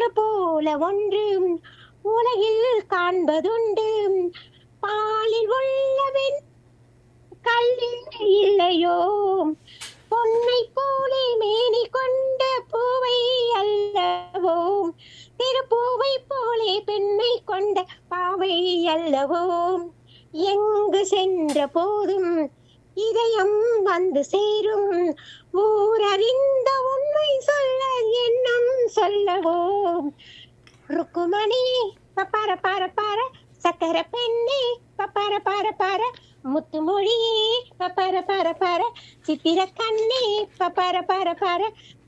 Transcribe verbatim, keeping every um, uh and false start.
நின்று போல ஒன்று உலகில் காண்பதுண்டு. பாலில் உள்ளவன் கல்லில் இல்லையோ, பொன்னை போலே மேனி கொண்ட பூவை அல்லவோ, திருப்பூவை போலே பெண்ணை கொண்ட பாவை அல்லவோ. எங்கு சென்ற போதும் இதயம் வந்து சேரும், ஊரறிந்த உண்மை சொல்ல எண்ணம் சொல்லவோ. ருக்குமணி பப்பார பார பார, சக்கர பெண்ணே பப்பார பார பார, முத்துமொழியே பப்பார பார பார, சித்திர கண்ணே பப்பார பார பார,